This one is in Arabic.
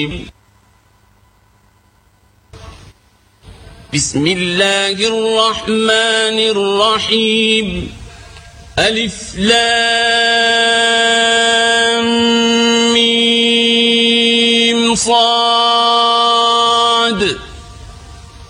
بسم الله الرحمن الرحيم ألف لام ميم صاد